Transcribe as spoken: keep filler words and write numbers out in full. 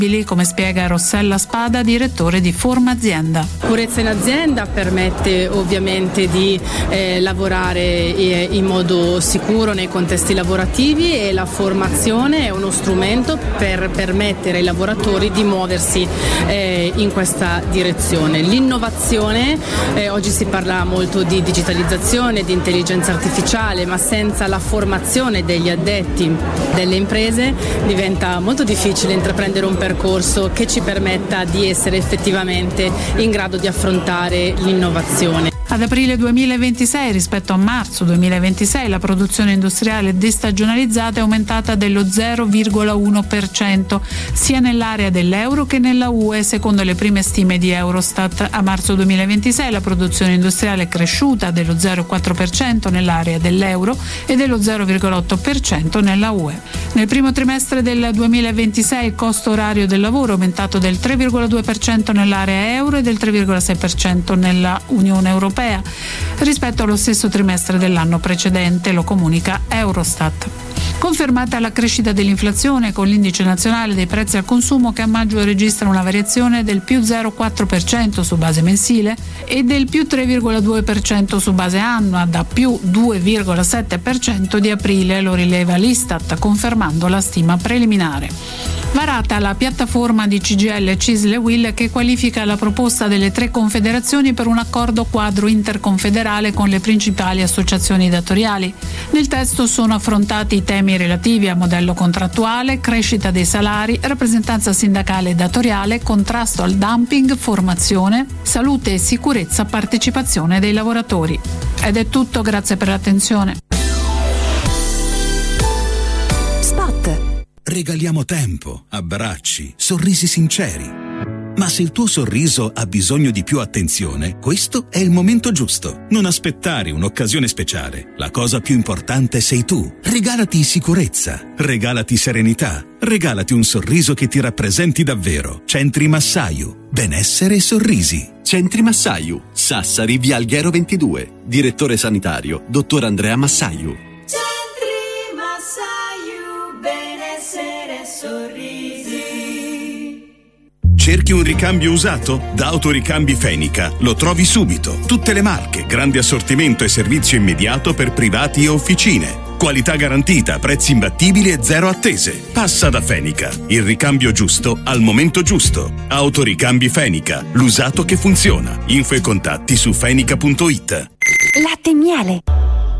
come spiega Rossella Spada, direttore di Forma Azienda. Sicurezza in azienda permette ovviamente di eh, lavorare eh, in modo sicuro nei contesti lavorativi, e la formazione è uno strumento per permettere ai lavoratori di muoversi eh, in questa direzione. L'innovazione, eh, oggi si parla molto di digitalizzazione, di intelligenza artificiale, ma senza la formazione degli addetti delle imprese diventa molto difficile intraprendere un percorso che ci permetta di essere effettivamente in grado di affrontare l'innovazione. Ad aprile duemilaventisei rispetto a marzo duemilaventisei la produzione industriale destagionalizzata è aumentata dello zero virgola uno per cento sia nell'area dell'euro che nella U E. Secondo le prime stime di Eurostat, a marzo duemilaventisei la produzione industriale è cresciuta dello zero virgola quattro per cento nell'area dell'euro e dello zero virgola otto per cento nella U E. Nel primo trimestre del duemilaventisei il costo orario del lavoro è aumentato del tre virgola due per cento nell'area euro e del tre virgola sei per cento nella Unione Europea rispetto allo stesso trimestre dell'anno precedente, lo comunica Eurostat. Confermata la crescita dell'inflazione, con l'indice nazionale dei prezzi al consumo che a maggio registra una variazione del più zero virgola quattro per cento su base mensile e del più tre virgola due per cento su base annua, da più due virgola sette per cento di aprile, lo rileva l'Istat, confermando la stima preliminare. Varata la piattaforma di C G I L, C I S L e U I L che qualifica la proposta delle tre confederazioni per un accordo quadro interconfederale con le principali associazioni datoriali. Nel testo sono affrontati i temi relativi a modello contrattuale, crescita dei salari, rappresentanza sindacale e datoriale, contrasto al dumping, formazione, salute e sicurezza, partecipazione dei lavoratori. Ed è tutto, grazie per l'attenzione. Regaliamo tempo, abbracci, sorrisi sinceri. Ma se il tuo sorriso ha bisogno di più attenzione, questo è il momento giusto. Non aspettare un'occasione speciale. La cosa più importante sei tu. Regalati sicurezza, regalati serenità, regalati un sorriso che ti rappresenti davvero. Centri Massaiu, benessere e sorrisi. Centri Massaiu, Sassari, via Alghero ventidue. Direttore sanitario, dottor Andrea Massaiu. Cerchi un ricambio usato? Da Autoricambi Fenica lo trovi subito. Tutte le marche, grande assortimento e servizio immediato per privati e officine. Qualità garantita, prezzi imbattibili e zero attese. Passa da Fenica, il ricambio giusto al momento giusto. Autoricambi Fenica, l'usato che funziona. Info e contatti su fenica punto it. Latte e miele.